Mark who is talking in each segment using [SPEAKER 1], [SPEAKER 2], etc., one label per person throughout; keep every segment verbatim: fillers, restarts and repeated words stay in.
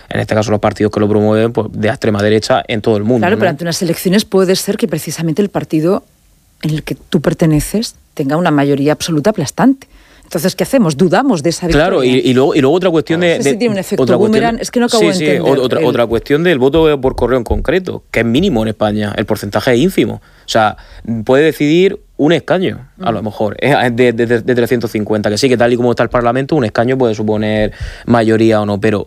[SPEAKER 1] en este caso los partidos que lo promueven, pues de extrema derecha en todo el mundo.
[SPEAKER 2] Claro,
[SPEAKER 1] ¿no?
[SPEAKER 2] pero ante unas elecciones puede ser que precisamente el partido en el que tú perteneces tenga una mayoría absoluta aplastante. Entonces, ¿qué hacemos? Dudamos de esa victoria.
[SPEAKER 1] Claro, y, y, luego, y luego otra cuestión de...
[SPEAKER 2] No sé si
[SPEAKER 1] de
[SPEAKER 2] tiene un efecto
[SPEAKER 1] otra
[SPEAKER 2] boomerang,
[SPEAKER 1] cuestión,
[SPEAKER 2] es que no acabo
[SPEAKER 1] sí,
[SPEAKER 2] de entender.
[SPEAKER 1] Sí, otra,
[SPEAKER 2] el...
[SPEAKER 1] otra cuestión del voto por correo en concreto, que es mínimo en España, el porcentaje es ínfimo. O sea, puede decidir un escaño, a lo mejor, de, de, de, de trescientos cincuenta, que sí, que tal y como está el Parlamento, un escaño puede suponer mayoría o no, pero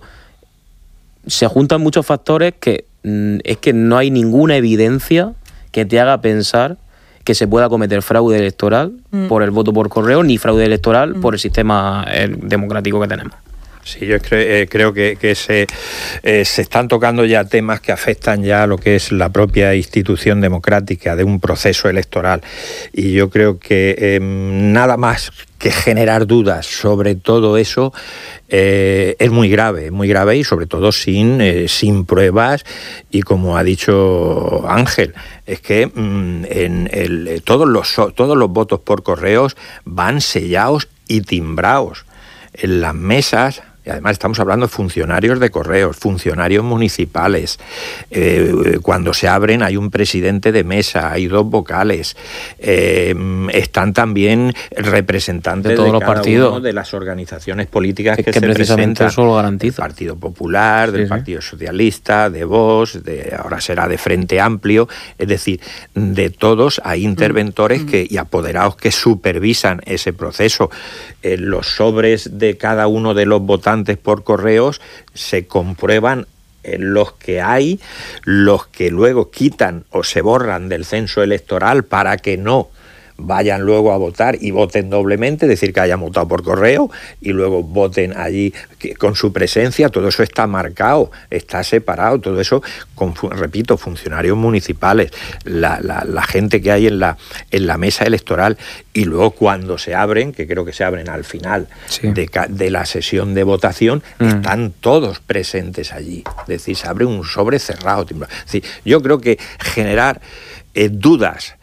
[SPEAKER 1] se juntan muchos factores que mm, es que no hay ninguna evidencia que te haga pensar que se pueda cometer fraude electoral mm. por el voto por correo, ni fraude electoral mm. por el sistema eh, democrático que tenemos.
[SPEAKER 3] Sí, yo creo, eh, creo que, que se, eh, se están tocando ya temas que afectan ya a lo que es la propia institución democrática de un proceso electoral. Y yo creo que eh, nada más que generar dudas sobre todo eso eh, es muy grave, muy grave y sobre todo sin, eh, sin pruebas. Y como ha dicho Ángel, es que mmm, en el, todos, los, todos los votos por correos van sellados y timbrados en las mesas. Y además estamos hablando de funcionarios de correos, funcionarios municipales. Eh, cuando se abren hay un presidente de mesa, hay dos vocales. Eh, están también representantes
[SPEAKER 1] de todos
[SPEAKER 3] de
[SPEAKER 1] los
[SPEAKER 3] cada
[SPEAKER 1] partidos,
[SPEAKER 3] uno de las organizaciones políticas que,
[SPEAKER 1] que,
[SPEAKER 3] que
[SPEAKER 1] que
[SPEAKER 3] se
[SPEAKER 1] precisamente
[SPEAKER 3] presentan.
[SPEAKER 1] Eso lo garantiza.
[SPEAKER 3] Del Partido Popular, del sí, Partido sí. Socialista, de Vox, de, ahora será de Frente Amplio. Es decir, de todos hay interventores mm. que, y apoderados que supervisan ese proceso. Eh, los sobres de cada uno de los votantes por correos se comprueban en los que hay, los que luego quitan o se borran del censo electoral para que no vayan luego a votar y voten doblemente, es decir, que hayan votado por correo y luego voten allí con su presencia. Todo eso está marcado, está separado, todo eso, con, repito, funcionarios municipales, la, la, la gente que hay en la, en la mesa electoral, y luego cuando se abren, que creo que se abren al final sí. de, de la sesión de votación, mm. están todos presentes allí, es decir, se abre un sobre cerrado. Es decir, yo creo que generar eh, dudas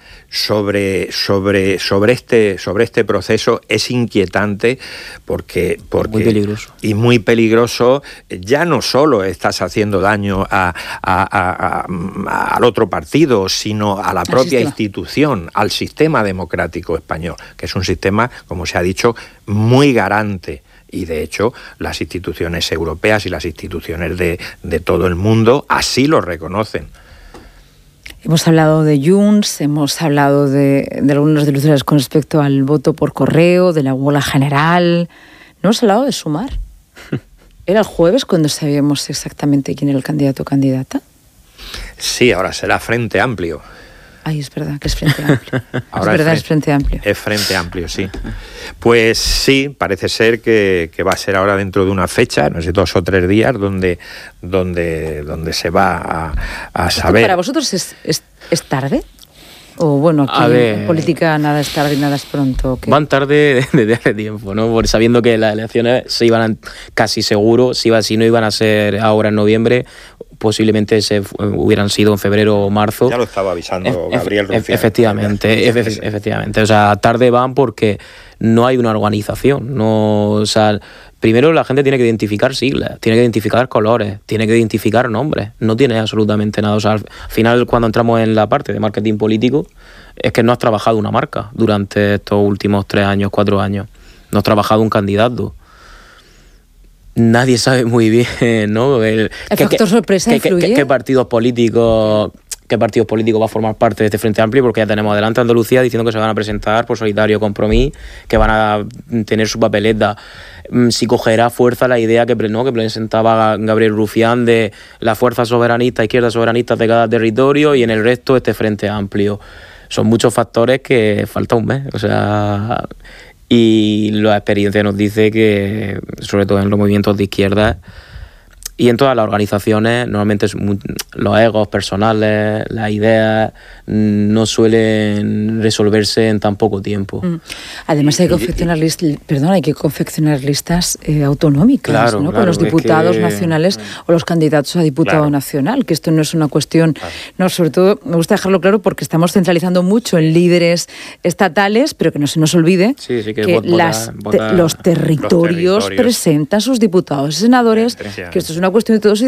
[SPEAKER 3] sobre sobre sobre este sobre este proceso es inquietante porque porque
[SPEAKER 1] muy peligroso
[SPEAKER 3] y muy peligroso. Ya no solo estás haciendo daño a, a, a, a, al otro partido, sino a la propia institución, al sistema democrático español, que es un sistema, como se ha dicho, muy garante. Y de hecho las instituciones europeas y las instituciones de, de todo el mundo así lo reconocen.
[SPEAKER 2] Hemos hablado de Junts, hemos hablado de, de algunas delusiones con respecto al voto por correo, de la huelga general. ¿No hemos hablado de Sumar? ¿Era el jueves cuando sabíamos exactamente quién era el candidato o candidata?
[SPEAKER 3] Sí, ahora será Frente Amplio.
[SPEAKER 2] Ay, es verdad que es Frente Amplio.
[SPEAKER 3] Ahora
[SPEAKER 2] es verdad,
[SPEAKER 3] es frente,
[SPEAKER 2] es Frente Amplio.
[SPEAKER 3] Es Frente Amplio, sí. Pues sí, parece ser que, que va a ser ahora dentro de una fecha, no sé, dos o tres días, donde, donde, donde se va a, a saber.
[SPEAKER 2] ¿Para vosotros es, es, es tarde? O bueno, aquí en política nada es tarde y nada es pronto. ¿Qué?
[SPEAKER 1] Van tarde desde hace tiempo, ¿no? Por, sabiendo que las elecciones se iban a, casi seguro, si, iba, si no iban a ser ahora en noviembre, posiblemente se hubieran sido en febrero o marzo.
[SPEAKER 3] Ya lo estaba avisando e- Gabriel
[SPEAKER 1] e-
[SPEAKER 3] Rufián.
[SPEAKER 1] Efectivamente, efe- efectivamente. O sea, tarde van porque no hay una organización. No, o sea, primero la gente tiene que identificar siglas, tiene que identificar colores, tiene que identificar nombres. No tiene absolutamente nada. O sea, al final, cuando entramos en la parte de marketing político, es que no has trabajado una marca durante estos últimos tres años, cuatro años. No has trabajado un candidato. Nadie sabe muy bien, ¿no? El,
[SPEAKER 2] ¿El
[SPEAKER 1] qué,
[SPEAKER 2] factor sorpresa
[SPEAKER 1] qué,
[SPEAKER 2] influye?
[SPEAKER 1] Qué, qué partidos políticos... qué partidos políticos va a formar parte de este Frente Amplio, porque ya tenemos adelante a Andalucía diciendo que se van a presentar por Solitario Compromís, que van a tener su papeleta. Si cogerá fuerza la idea que, ¿no? que presentaba Gabriel Rufián de la fuerza soberanista, izquierda soberanista de cada territorio, y en el resto este Frente Amplio. Son muchos factores que falta un mes, o sea... Y la experiencia nos dice que, sobre todo en los movimientos de izquierda y en todas las organizaciones, normalmente los egos personales, las ideas, no suelen resolverse en tan poco tiempo.
[SPEAKER 2] Mm. Además hay que confeccionar listas, perdón, hay que confeccionar listas eh, autonómicas,
[SPEAKER 1] claro,
[SPEAKER 2] ¿no?
[SPEAKER 1] claro,
[SPEAKER 2] con los diputados
[SPEAKER 1] que...
[SPEAKER 2] nacionales o los candidatos a diputado claro. nacional, que esto no es una cuestión, claro. no, sobre todo me gusta dejarlo claro porque estamos centralizando mucho en líderes estatales, pero que no se nos olvide
[SPEAKER 1] sí, sí, que,
[SPEAKER 2] que
[SPEAKER 1] vota,
[SPEAKER 2] las,
[SPEAKER 1] vota,
[SPEAKER 2] te, los, territorios los territorios presentan sus diputados y senadores, que esto es una cuestión de todos